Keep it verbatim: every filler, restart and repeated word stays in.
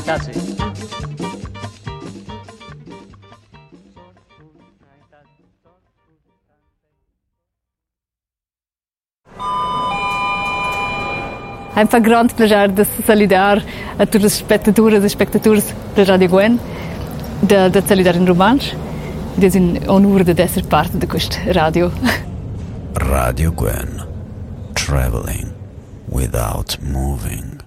Grazie. Ein fa grande plager de saludar a tutte le spettatrici e spettatori del Radio Gwen, de, de saludar in romansch. Ed è un onore di essere parte di questo radio. Radio Gwen, traveling without moving.